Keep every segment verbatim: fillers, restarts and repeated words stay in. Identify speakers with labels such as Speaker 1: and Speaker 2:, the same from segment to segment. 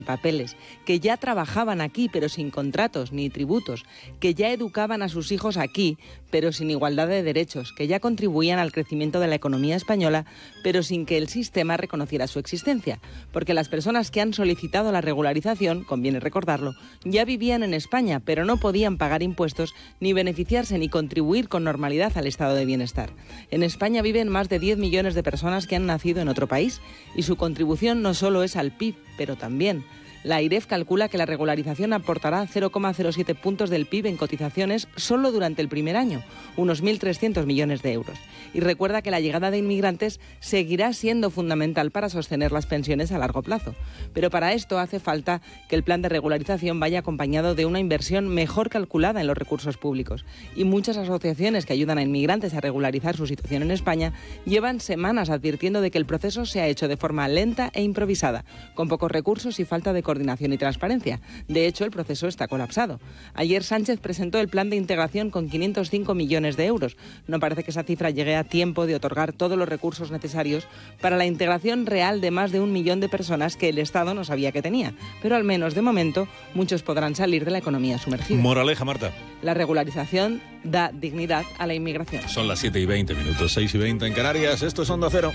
Speaker 1: papeles, que ya trabajaban aquí pero sin contratos ni tributos, que ya educaban a sus hijos aquí pero sin igualdad de derechos, que ya contribuían al crecimiento de la economía española pero sin que el sistema reconociera su existencia, porque las personas que han solicitado la regularización, conviene recordarlo, ya vivían en España pero no podían pagar impuestos ni beneficiarse ni contribuir con normalidad al estado de bienestar. En España viven más de diez millones de personas que han nacido en otro país y su contribución no solo es al P I B, pero también la AIREF calcula que la regularización aportará cero coma cero siete puntos del P I B en cotizaciones solo durante el primer año, unos mil trescientos millones de euros. Y recuerda que la llegada de inmigrantes seguirá siendo fundamental para sostener las pensiones a largo plazo. Pero para esto hace falta que el plan de regularización vaya acompañado de una inversión mejor calculada en los recursos públicos. Y muchas asociaciones que ayudan a inmigrantes a regularizar su situación en España llevan semanas advirtiendo de que el proceso se ha hecho de forma lenta e improvisada, con pocos recursos y falta de coordinación y transparencia. De hecho, el proceso está colapsado. Ayer Sánchez presentó el plan de integración con quinientos cinco millones de euros. No parece que esa cifra llegue a tiempo de otorgar todos los recursos necesarios para la integración real de más de un millón de personas que el Estado no sabía que tenía. Pero al menos de momento, muchos podrán salir de la economía sumergida.
Speaker 2: Moraleja, Marta.
Speaker 1: La regularización da dignidad a la inmigración.
Speaker 2: Son las siete y veinte minutos, seis y veinte en Canarias. Esto es Onda Cero.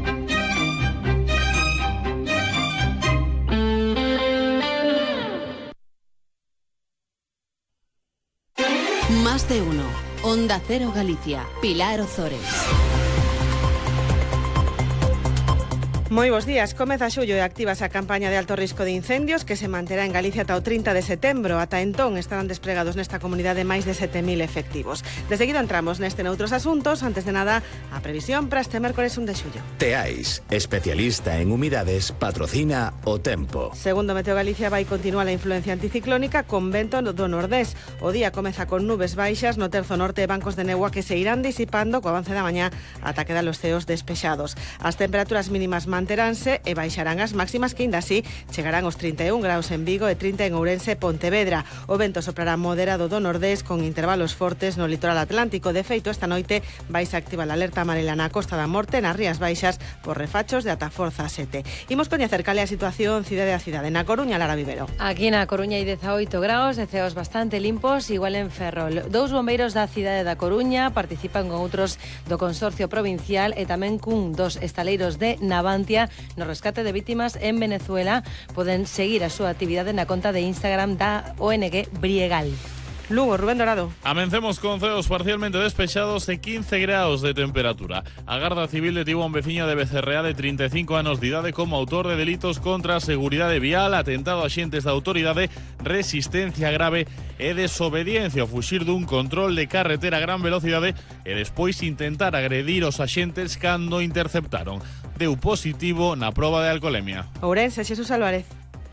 Speaker 3: Más de uno. Onda Cero Galicia. Pilar Ozores.
Speaker 4: Moi bos días. Comeza xullo e activase a campaña de alto risco de incendios que se manterá en Galicia ata o trinta de setembro. Ata entón estarán despregados nesta comunidade máis de sete mil efectivos. De seguido entramos neste noutros asuntos. Antes de nada, a previsión para este mércores un de xullo.
Speaker 5: Teais, especialista en humidades, patrocina o tempo.
Speaker 4: Segundo Meteo Galicia, vai continuar a influencia anticiclónica con vento do nordés. O día comeza con nubes baixas no terzo norte e bancos de negua que se irán disipando co avance da mañá ata quedar os ceos despexados. As temperaturas mínimas manteránse e baixarán as máximas que ainda así chegarán aos trinta e un graus en Vigo e trinta en Ourense e Pontevedra. O vento soprará moderado do nordés con intervalos fortes no litoral atlántico. De feito, esta noite vais a activar a alerta amarela na Costa da Morte, nas Rías Baixas, por refachos de ata forza sete. Imos coñecer cal é a situación cidade a cidade. Na Coruña, Lara Vivero.
Speaker 6: Aquí na Coruña hai dezaoito graus e ceos bastante limpos, igual en Ferrol. Dous bombeiros da cidade da Coruña participan con outros do Consorcio Provincial e tamén cun dos estaleiros de Navantia no rescate de vítimas en Venezuela. Poden seguir a súa actividade na conta de Instagram da O N G Briegal.
Speaker 4: Lugo, Rubén Dorado.
Speaker 7: Amencemos con ceos parcialmente despechados e quince graus de temperatura. A Garda Civil detivo a un veciño de Becerreá de trinta e cinco anos de idade como autor de delitos contra a seguridade vial, atentado a xentes da autoridade, resistencia grave e desobediencia ao fuxir dun control de carretera a gran velocidade e despois intentar agredir os axentes cando interceptaron. Deu positivo na proba de alcolemia.
Speaker 4: Ourense, Xesús Álvarez.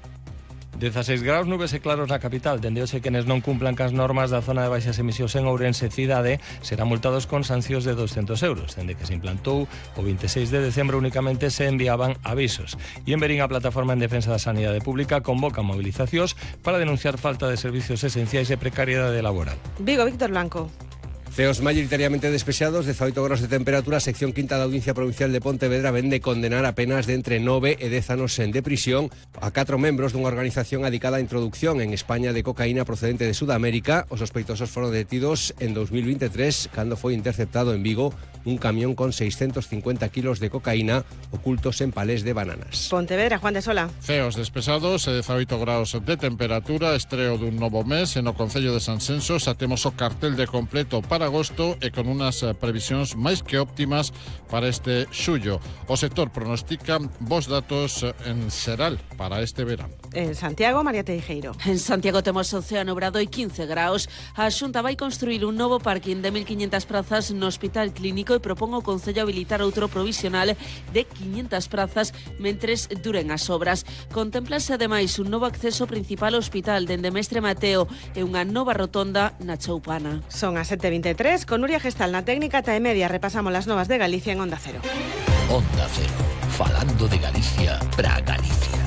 Speaker 8: dezaseis graus, nubes e claros na capital. Tendeose quenes non cumplan cas normas da zona de baixas emisións en Ourense cidade serán multados con sancións de douscentos euros. Dende que se implantou o vinte e seis de decembro únicamente se enviaban avisos. E en Verín, a Plataforma en Defensa da Sanidade Pública convoca movilizacións para denunciar falta de servicios esenciais e precariedade laboral.
Speaker 4: Vigo, Víctor Blanco.
Speaker 9: Ceos mayoritariamente despexados, dezaoito graus de temperatura. Sección quinta da Audiencia Provincial de Pontevedra vende condenar a penas de entre nove e dez anos de prisión a catro membros dunha organización adicada á introducción en España de cocaína procedente de Sudamérica. Os sospeitosos foron detidos en dos mil veintitrés cando foi interceptado en Vigo un camión con seiscentos cincuenta kilos de cocaína ocultos en palés de bananas.
Speaker 4: Pontevedra, Juan de Sola.
Speaker 10: Ceos despesados e dezaoito graus de temperatura. Estreo dun novo mes e no Concello de Sanxenxo xa temos o cartel de completo para agosto e con unas previsións máis que óptimas para este xullo. O sector pronostica bons datos en xeral para este verano.
Speaker 4: En Santiago, María Teijeiro.
Speaker 3: En Santiago temos o ceo nubrado e quince graus. A Xunta vai construir un novo parking de mil quinhentas prazas no Hospital Clínico e propón ao Concello habilitar outro provisional de quinhentas prazas mentres duren as obras. Contémplase ademais un novo acceso principal ao hospital dende Mestre Mateo e unha nova rotonda na Choupana.
Speaker 4: Son as sete e veintitrés, con Nuria Gestal na técnica ata e media repasamos las novas de Galicia en Onda Cero.
Speaker 5: Onda Cero, falando de Galicia para Galicia.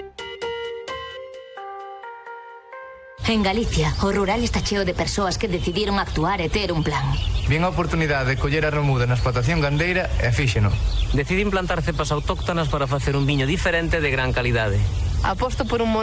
Speaker 11: En Galicia, o rural está cheo de persoas que decidiron actuar e ter un plan.
Speaker 12: Vien a oportunidade de coller a remuda na explotación gandeira e fíxeno.
Speaker 13: Decidi implantar cepas autóctonas para facer un viño diferente de gran calidade. aposto por un